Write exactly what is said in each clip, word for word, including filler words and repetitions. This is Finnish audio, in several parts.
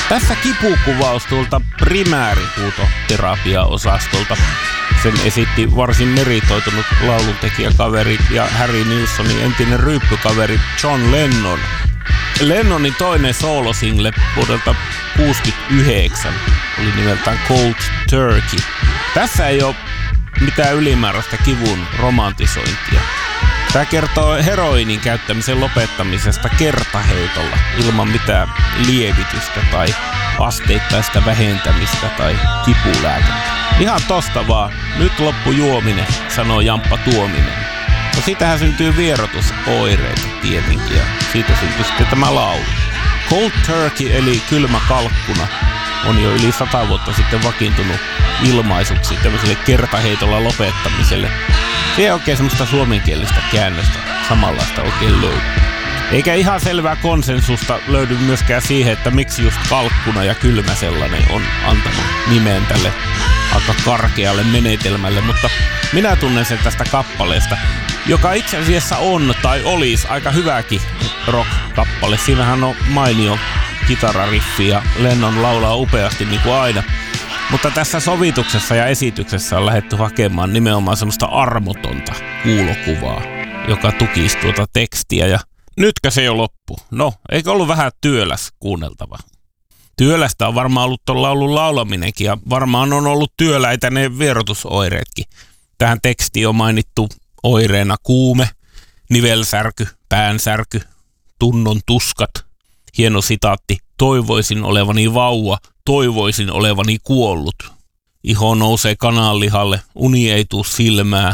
Tässä kipukuvaus tuolta primäärihuutoterapia-osastolta. Sen esitti varsin meritoitunut lauluntekijäkaveri ja Harry Nilssonin entinen ryyppykaveri John Lennon. Lennonin toinen soolosingle vuodelta kuusikymmentäyhdeksän oli nimeltään Cold Turkey. Tässä ei ole mitään ylimääräistä kivun romantisointia. Tämä kertoo heroinin käyttämisen lopettamisesta kertaheitolla ilman mitään lievitystä tai asteittaista vähentämistä tai kipulääkettä. Ihan tosta vaan, nyt loppu juominen, sanoo Jamppa Tuominen. No sitähän syntyy vierotusoireita tietenkin ja siitä syntyy sitten tämä laulu. Cold Turkey eli kylmä kalkkuna on jo yli sata vuotta sitten vakiintunut ilmaisuksi tämmöiselle kertaheitolla lopettamiselle. Se ei oikein semmoista suomenkielistä käännöstä samanlaista oikein löydy. Eikä ihan selvää konsensusta löydy myöskään siihen, että miksi just kalkkuna ja kylmä sellainen on antanut nimen tälle aika karkealle menetelmälle, mutta minä tunnen sen tästä kappaleesta, joka itse asiassa on tai olisi aika hyväkin rock-kappale. Siinähän on mainio kitarariffi ja Lennon laulaa upeasti niin kuin aina. Mutta tässä sovituksessa ja esityksessä on lähdetty hakemaan nimenomaan semmoista armotonta kuulokuvaa, joka tukisi tuota tekstiä. Ja nytkö se jo loppu? No, eikö ollut vähän työläs kuunneltava? Työlästä on varmaan ollut ton laulun laulaminenkin ja varmaan on ollut työläitä ne vierotusoireetkin. Tähän tekstiin on mainittu oireena kuume, nivelsärky, päänsärky, tunnon tuskat. Hieno sitaatti. Toivoisin olevani vauva, toivoisin olevani kuollut. Iho nousee kananlihalle, uni ei tuu silmää.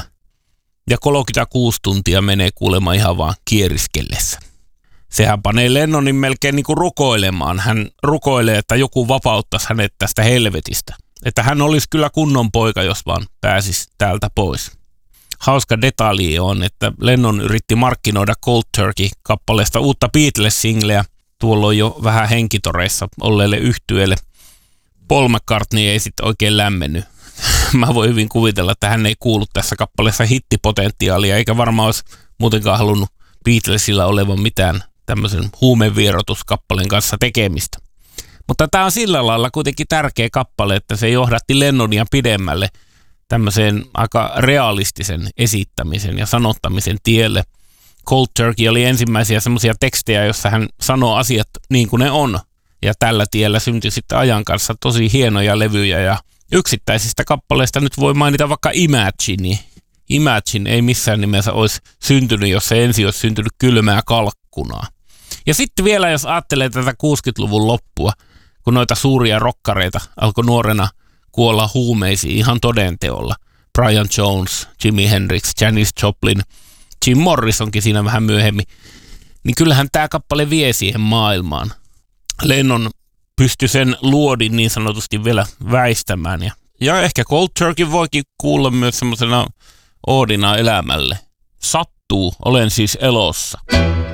Ja kolmekymmentäkuusi tuntia menee kuulemma ihan vaan kieriskellessä. Sehän panee Lennonin melkein niin kuin rukoilemaan. Hän rukoilee, että joku vapauttaisi hänet tästä helvetistä. Että hän olisi kyllä kunnon poika, jos vaan pääsisi täältä pois. Hauska detalji on, että Lennon yritti markkinoida Cold Turkey-kappaleesta uutta Beatles-singleä. Tuolloin jo vähän henkitoreissa olleelle yhtyeelle. Paul McCartney ei sitten oikein lämmennyt. Mä voin hyvin kuvitella, että hän ei kuulu tässä kappaleessa hittipotentiaalia, eikä varmaan olisi muutenkaan halunnut Beatlesilla olevan mitään tämmöisen huumevierotuskappaleen kanssa tekemistä. Mutta tämä on sillä lailla kuitenkin tärkeä kappale, että se johdatti Lennonia pidemmälle tämmöiseen aika realistisen esittämisen ja sanottamisen tielle. Cold Turkey oli ensimmäisiä semmoisia tekstejä, joissa hän sanoo asiat niin kuin ne on. Ja tällä tiellä syntyi sitten ajan kanssa tosi hienoja levyjä ja yksittäisistä kappaleista nyt voi mainita vaikka Imagine. Imagine ei missään nimessä olisi syntynyt, jos se ensin olisi syntynyt kylmää kalkkunaa. Ja sitten vielä, jos ajattelee tätä kuusikymmentäluvun loppua, kun noita suuria rokkareita alkoi nuorena kuolla huumeisiin ihan todenteolla. Brian Jones, Jimi Hendrix, Janis Joplin, Jim Morrisonkin siinä vähän myöhemmin. Niin kyllähän tämä kappale vie siihen maailmaan. Lennon pystyi sen luodin niin sanotusti vielä väistämään. Ja, ja ehkä Cold Turkey voikin kuulla myös semmoisena oodina elämälle. Sattuu, olen siis elossa.